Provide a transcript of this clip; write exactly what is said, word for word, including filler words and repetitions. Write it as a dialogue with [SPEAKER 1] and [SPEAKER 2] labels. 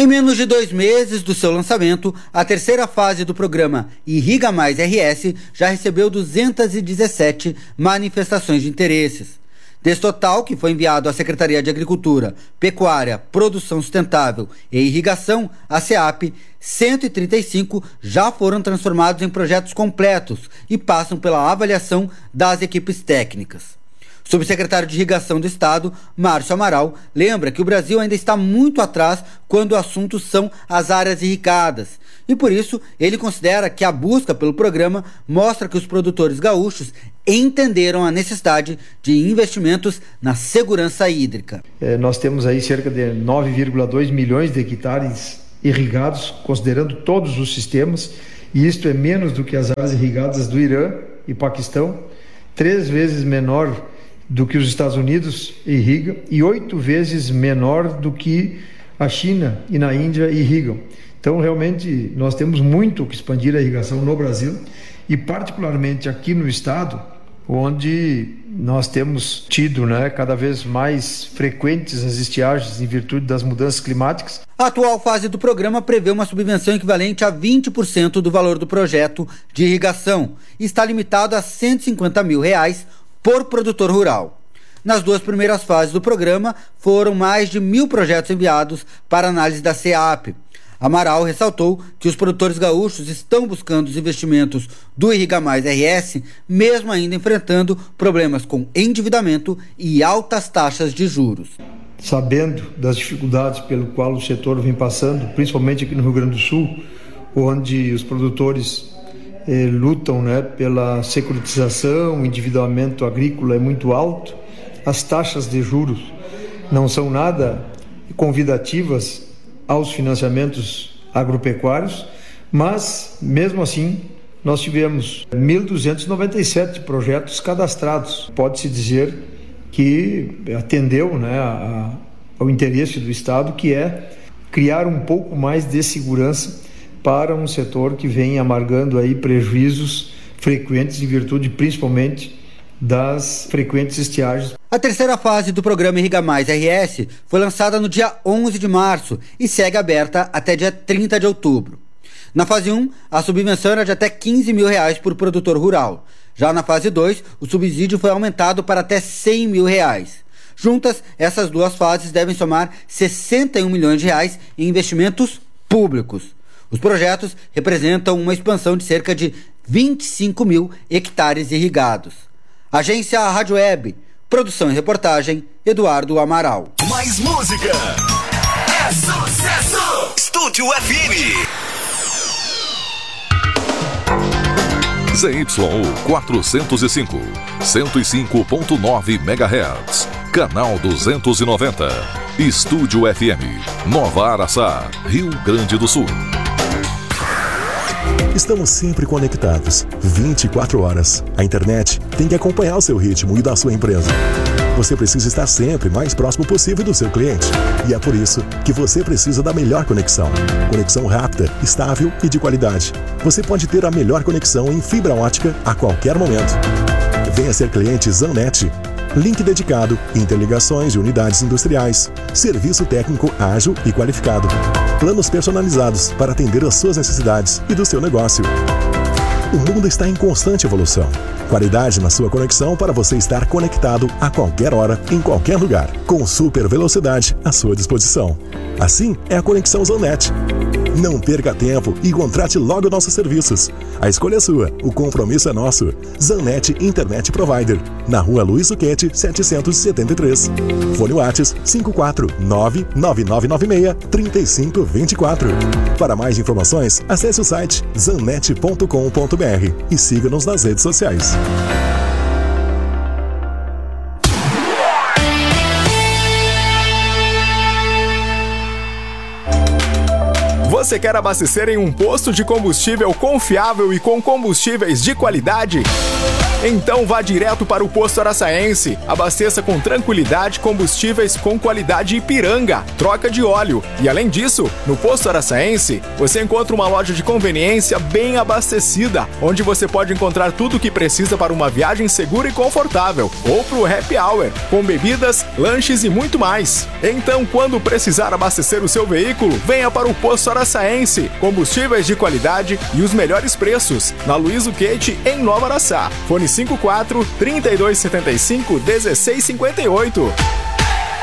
[SPEAKER 1] menos de dois meses do seu lançamento, a terceira fase do programa Irriga Mais R S já recebeu duzentas e dezessete manifestações de interesses. Desse total, que foi enviado à Secretaria de Agricultura, Pecuária, Produção Sustentável e Irrigação, a SEAP, cento e trinta e cinco já foram transformados em projetos completos e passam pela avaliação das equipes técnicas. O subsecretário de Irrigação do Estado, Márcio Amaral, lembra que o Brasil ainda está muito atrás quando o assunto são as áreas irrigadas. E por isso, ele considera que a busca pelo programa mostra que os produtores gaúchos entenderam a necessidade de investimentos na segurança hídrica.
[SPEAKER 2] É, nós temos aí cerca de nove vírgula dois milhões de hectares irrigados, considerando todos os sistemas, e isto é menos do que as áreas irrigadas do Irã e Paquistão, três vezes menor do que os Estados Unidos irrigam e oito vezes menor do que a China e na Índia irrigam. Então, realmente, nós temos muito que expandir a irrigação no Brasil e particularmente aqui no estado, onde nós temos tido, né, cada vez mais frequentes as estiagens em virtude das mudanças climáticas.
[SPEAKER 1] A atual fase do programa prevê uma subvenção equivalente a vinte por cento do valor do projeto de irrigação e está limitado a cento e cinquenta mil reais por produtor rural. Nas duas primeiras fases do programa, foram mais de mil projetos enviados para análise da SEAP. Amaral ressaltou que os produtores gaúchos estão buscando os investimentos do Irriga Mais R S, mesmo ainda enfrentando problemas com endividamento e altas taxas de juros.
[SPEAKER 2] Sabendo das dificuldades pelo qual o setor vem passando, principalmente aqui no Rio Grande do Sul, onde os produtores eh, lutam, né, pela securitização, o endividamento agrícola é muito alto, as taxas de juros não são nada convidativas aos financiamentos agropecuários, mas, mesmo assim, nós tivemos mil duzentos e noventa e sete projetos cadastrados. Pode-se dizer que atendeu, né, a, ao interesse do Estado, que é criar um pouco mais de segurança para um setor que vem amargando aí prejuízos frequentes em virtude, principalmente, das frequentes estiagens.
[SPEAKER 1] A terceira fase do programa Irriga Mais R S foi lançada no dia onze de março e segue aberta até dia trinta de outubro. Na fase um, a subvenção era de até quinze mil reais por produtor rural. Já na fase dois, o subsídio foi aumentado para até cem mil reais. Juntas, essas duas fases devem somar sessenta e um milhões de reais em investimentos públicos. Os projetos representam uma expansão de cerca de vinte e cinco mil hectares irrigados. Agência Rádio Web, produção e reportagem, Eduardo Amaral.
[SPEAKER 3] Mais música, é sucesso! Estúdio F M. Z Y U quatrocentos e cinco, cento e cinco ponto nove megahertz, canal duzentos e noventa, Estúdio F M, Nova Araçá, Rio Grande do Sul.
[SPEAKER 4] Estamos sempre conectados, vinte e quatro horas. A internet tem que acompanhar o seu ritmo e da sua empresa. Você precisa estar sempre mais próximo possível do seu cliente. E é por isso que você precisa da melhor conexão. Conexão rápida, estável e de qualidade. Você pode ter a melhor conexão em fibra ótica a qualquer momento. Venha ser cliente Zanet. Link dedicado, interligações de unidades industriais, serviço técnico ágil e qualificado, planos personalizados para atender às suas necessidades e do seu negócio. O mundo está em constante evolução. Qualidade na sua conexão para você estar conectado a qualquer hora, em qualquer lugar, com super velocidade à sua disposição. Assim é a Conexão Zanet. Não perca tempo e contrate logo nossos serviços. A escolha é sua, o compromisso é nosso. Zanet Internet Provider, na rua Luiz Suquete, setecentos e setenta e três. Fone WhatsApp cinco quatro nove nove nove nove seis três cinco dois quatro. Para mais informações, acesse o site zanet ponto com ponto br e siga-nos nas redes sociais.
[SPEAKER 5] Você quer abastecer em um posto de combustível confiável e com combustíveis de qualidade? Então vá direto para o Posto Araçaense. Abasteça com tranquilidade combustíveis com qualidade Ipiranga, troca de óleo. E além disso, no Posto Araçaense, você encontra uma loja de conveniência bem abastecida, onde você pode encontrar tudo o que precisa para uma viagem segura e confortável, ou para o happy hour, com bebidas, lanches e muito mais. Então, quando precisar abastecer o seu veículo, venha para o Posto Araçaense. Combustíveis de qualidade e os melhores preços. Na Luiz Uquete, em Nova Araçá. Fone cinco quatro, trinta e dois setenta e cinco, dezesseis cinquenta e oito.